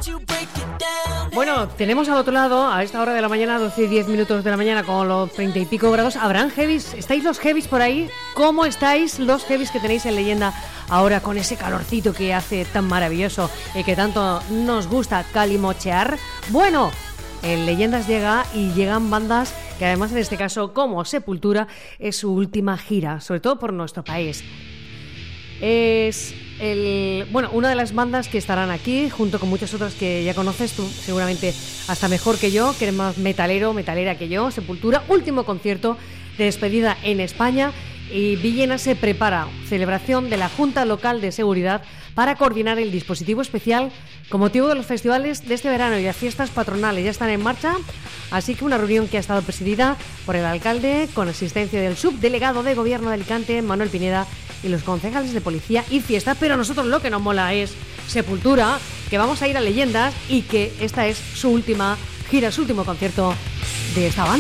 Bueno, tenemos al otro lado, a esta hora de la mañana, 12 y 10 minutos de la mañana, con los 30 y pico grados. ¿Habrán heavies? ¿Estáis los heavies por ahí? ¿Cómo estáis los heavies que tenéis en Leyenda ahora con ese calorcito que hace tan maravilloso y que tanto nos gusta calimochear? Bueno, en Leyendas llegan bandas que además en este caso, como Sepultura, es su última gira, sobre todo por nuestro país. Es una de las bandas que estarán aquí, junto con muchas otras que ya conoces tú, seguramente hasta mejor que yo, que eres más metalera que yo. Sepultura, último concierto de despedida en España, y Villena se prepara, celebración de la Junta Local de Seguridad para coordinar el dispositivo especial con motivo de los festivales de este verano y las fiestas patronales. Ya están en marcha, así que una reunión que ha estado presidida por el alcalde, con asistencia del subdelegado de Gobierno de Alicante, Manuel Pineda, y los concejales de Policía y Fiesta. Pero a nosotros lo que nos mola es Sepultura, que vamos a ir a Leyendas y que esta es su última gira, su último concierto de esta banda.